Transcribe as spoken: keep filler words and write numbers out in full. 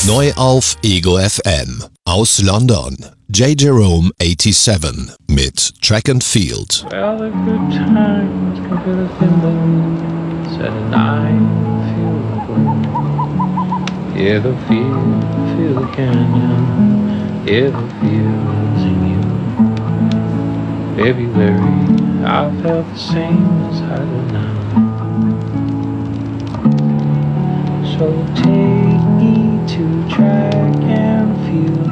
Neu auf Ego F M. Aus London. J. Jerome siebenundachtzig mit Track and Field. Well, the good times can feel the thimble, said and I feel the glow. Hear the feel, feel the canyon, hear the feels in you. February, I felt the same as I do now. So take me to track and field.